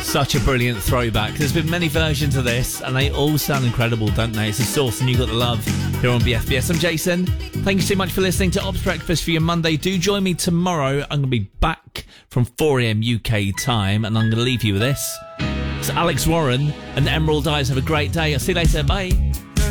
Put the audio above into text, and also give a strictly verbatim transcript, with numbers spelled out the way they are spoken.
Such a brilliant throwback. There's been many versions of this, and they all sound incredible, don't they? It's a Source, and You Got the Love here on B F B S. I'm Jason. Thank you so much for listening to Ops Breakfast for your Monday. Do join me tomorrow. I'm going to be back from four a.m. U K time, and I'm going to leave you with this. It's Alex Warren and Emerald Eyes. Have a great day. I'll see you later. Bye.